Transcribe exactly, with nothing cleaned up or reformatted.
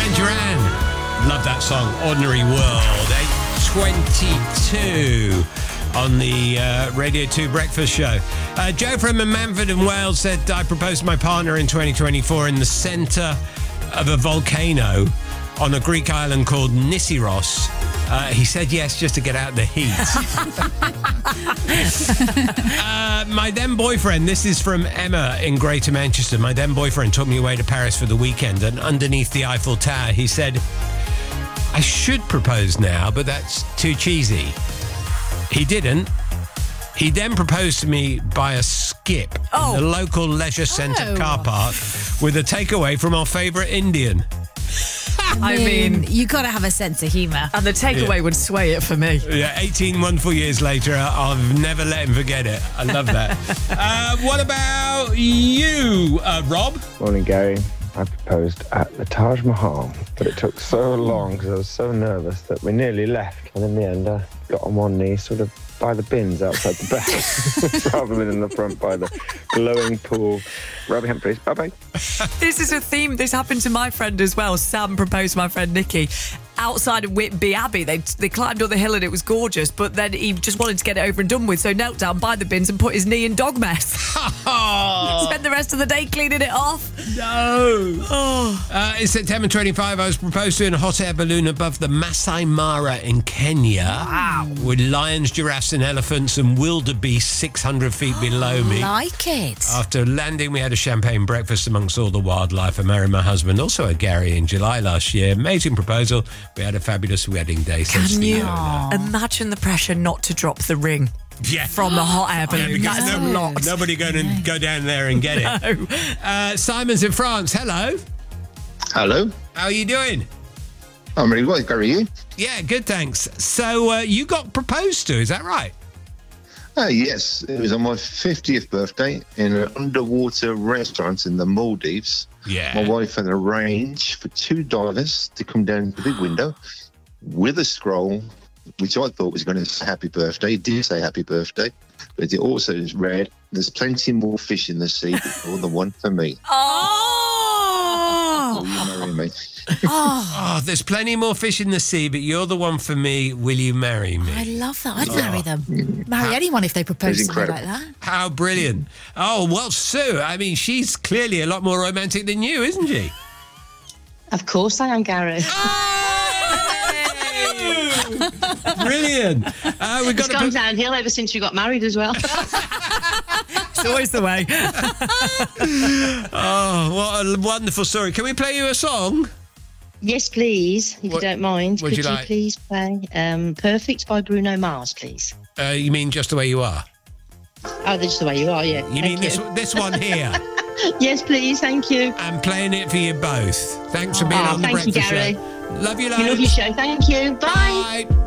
Duran Duran. Love that song, Ordinary World. eight twenty-two on the uh, Radio two Breakfast Show. Uh, Joe from Manford in Wales said, I proposed to my partner in twenty twenty-four in the centre of a volcano on a Greek island called Nisyros. Uh, he said yes just to get out the heat. uh, my then boyfriend, this is from Emma in Greater Manchester. My then boyfriend took me away to Paris for the weekend, and underneath the Eiffel Tower, he said, I should propose now, but that's too cheesy. He didn't. He then proposed to me by a skip Oh. in the local leisure centre Oh. car park with a takeaway from our favourite Indian. I mean, you got to have a sense of humour. and the takeaway Yeah. would sway it for me. Yeah, eighteen wonderful years later, I've never let him forget it. I love that. uh, what about you, uh, Rob? Morning, Gary. I proposed at the Taj Mahal, but it took so long because I was so nervous that we nearly left. And in the end, I got on one knee, sort of by the bins outside the back, rather than in the front by the glowing pool. Robbie Humphries, bye-bye. This is a theme. This happened to my friend as well. Sam proposed to my friend Nikki outside of Whitby Abbey. They they climbed up the hill and it was gorgeous, but then he just wanted to get it over and done with, so knelt down by the bins and put his knee in dog mess. Spent the rest of the day cleaning it off. No. Oh. Uh, in September twenty-five, I was proposed to in a hot air balloon above the Masai Mara in Kenya. Wow. With lions, giraffes and elephants and wildebeest six hundred feet below me. Like it. After landing, we had a champagne breakfast amongst all the wildlife. I married my husband, also a Gary, in July last year. Amazing proposal. We had a fabulous wedding day. since Can the you owner. imagine the pressure not to drop the ring Yeah. from the hot air Yeah, balloon? because That's no- a lot. Nobody going to go down there and get it. No. Uh, Simon's in France. Hello. Hello. How are you doing? I'm really well. Gary, you? Yeah, good, thanks. So uh, you got proposed to, is that right? Uh, yes, it was on my fiftieth birthday in an underwater restaurant in the Maldives. Yeah. My wife had arranged for two divers to come down to the window with a scroll, which I thought was going to say happy birthday. It did say happy birthday, but it also read, there's plenty more fish in the sea, but you're the one for me. Oh! Will you marry me? Oh, there's plenty more fish in the sea, but you're the one for me. Will you marry me? I love that. I'd marry them. Marry anyone if they proposed It's something like incredible. that. How brilliant. Oh, well, Sue, I mean, she's clearly a lot more romantic than you, isn't she? Of course I am, Gary. Brilliant. Uh, we've got It's to gone put... downhill ever since you got married as well. It's always the way. Oh, what a wonderful story. Can we play you a song? Yes, please, if What- you don't mind. would Could you you, like? please play um, Perfect by Bruno Mars, please? Uh, you mean Just the Way You Are? Oh, that's the way you are, yeah. You Thank mean this this one here? Yes, please, thank you. I'm playing it for you both. Thanks for being Oh, on the thank you, Breakfast Gary. Show. Love you, We love loads. your show. Thank you. Bye. Bye.